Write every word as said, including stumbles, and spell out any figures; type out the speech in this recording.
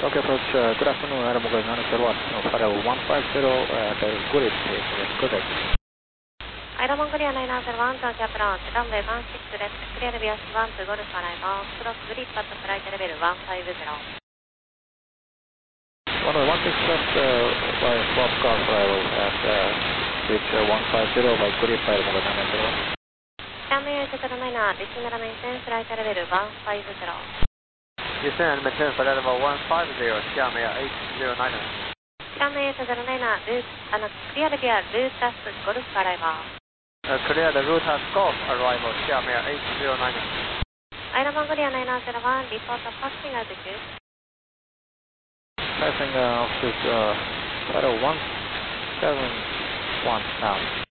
Okay, approach, uh, good afternoon, Adam Mugay, nine zero one, Faro one five zero at uh, Guri Station, good day. アイラモングリアナイナーゼロワン、東京アプローチ、ランウェイワンシックスです。クリアルビアスワンとゴルフアライバー、クロスグリッパットフライトレベルワンファイブゼロ。 Runway one six left, uh, by swap car arrival at uh, reach uh, one five zero by Guri Fire Mugay nine zero one. ランウェイエイトゼロナイナー、ディスナラメンテンフライトレベルワンファイブゼロ。 Descend and maintain flight level one five zero, Xiamen eight zero nine. ランウェイエイトゼロナイナー、ルーあのクリアルビアルータスゴルフアライバー。 Uh, clear the route as Golf arrival, Xiamen eight zero nine. アイラモングリアナイナーゼロワン、リポートパッシングアルティチュード。 Passing uh, office uh, Faro one seven one now.